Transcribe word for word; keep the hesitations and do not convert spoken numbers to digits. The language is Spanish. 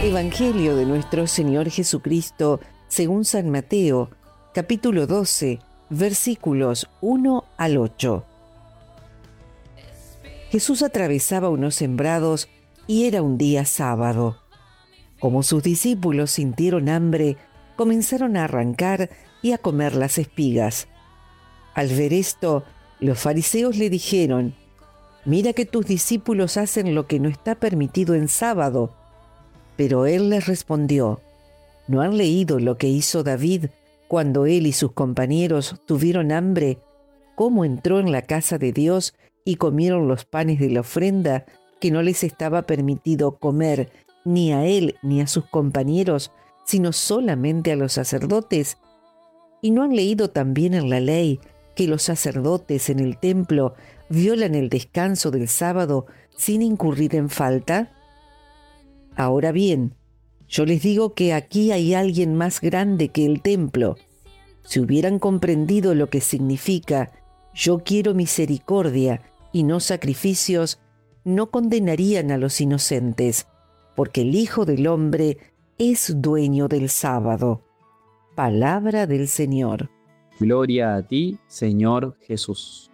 Evangelio de nuestro Señor Jesucristo, según San Mateo, capítulo doce, versículos uno al ocho. Jesús atravesaba unos sembrados y era un día sábado. Como sus discípulos sintieron hambre, comenzaron a arrancar y a comer las espigas. Al ver esto, los fariseos le dijeron: «Mira que tus discípulos hacen lo que no está permitido en sábado». Pero él les respondió: ¿no han leído lo que hizo David cuando él y sus compañeros tuvieron hambre? ¿Cómo entró en la casa de Dios y comieron los panes de la ofrenda que no les estaba permitido comer ni a él ni a sus compañeros, sino solamente a los sacerdotes? ¿Y no han leído también en la ley que los sacerdotes en el templo violan el descanso del sábado sin incurrir en falta? Ahora bien, yo les digo que aquí hay alguien más grande que el templo. Si hubieran comprendido lo que significa «yo quiero misericordia y no sacrificios», no condenarían a los inocentes, porque el Hijo del Hombre es dueño del sábado. Palabra del Señor. Gloria a ti, Señor Jesús.